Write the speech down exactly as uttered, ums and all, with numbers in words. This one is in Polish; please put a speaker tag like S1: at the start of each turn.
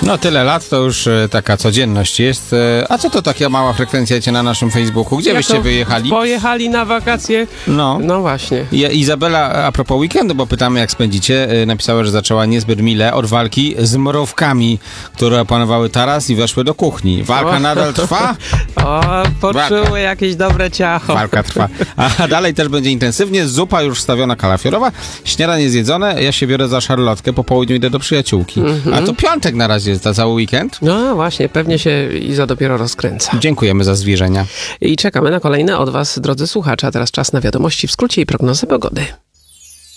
S1: No tyle lat, to już e, taka codzienność jest. E, a co to taka mała frekwencja jecie na naszym Facebooku? Gdzie
S2: Jak
S1: byście
S2: to
S1: wyjechali?
S2: Pojechali na wakacje.
S1: No.
S2: No właśnie.
S1: I, Izabela, a propos weekendu, bo pytamy jak spędzicie, e, napisała, że zaczęła niezbyt mile od walki z mrówkami, które opanowały taras i weszły do kuchni. Walka
S2: O.
S1: nadal trwa?
S2: O, poczuły jakieś dobre ciacho.
S1: Walka trwa. A dalej też będzie intensywnie. Zupa już wstawiona kalafiorowa, śniadanie zjedzone. Ja się biorę za szarlotkę, po południu idę do przyjaciółki.
S2: Mhm.
S1: A to piątek na razie jest, za cały weekend.
S2: No właśnie, pewnie się Iza dopiero rozkręca.
S1: Dziękujemy za zwierzenia.
S2: I czekamy na kolejne od was, drodzy słuchacze. A teraz czas na wiadomości w skrócie i prognozę pogody.